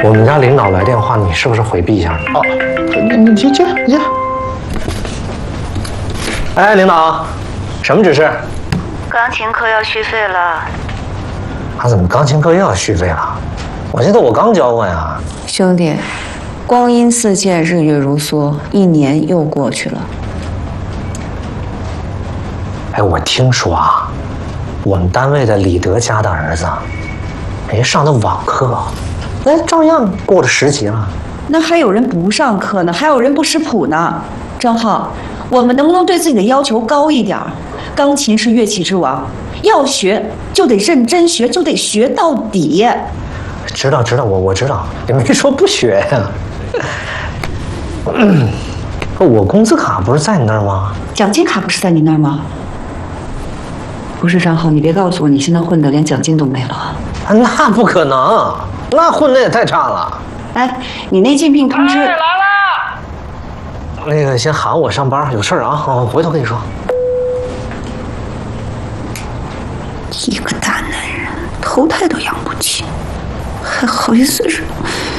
我们家领导来电话，你是不是回避一下？哦，你接。哎，领导，什么指示？ 钢琴课要续费了。 怎么钢琴课又要续费了？我记得我刚交过呀。 兄弟，光阴似箭，日月如梭，1年又过去了。 哎，我听说啊，我们单位的李德家的儿子，人家上的网课，照样过了10级了。 那还有人不上课呢，还有人不识谱呢。张浩，我们能不能对自己的要求高一点？钢琴是乐器之王，要学就得认真学，就得学到底。 知道，我知道，也没说不学呀。我工资卡不是在你那儿吗？ 奖金卡不是在你那儿吗？不是张浩，你别告诉我你现在混的连奖金都没了。 那不可能，那混的也太差了。 哎，你那竞聘通知来了。 那个先喊我上班，有事儿啊，我回头跟你说。 一个大男人，头胎都养不起，还好意思说。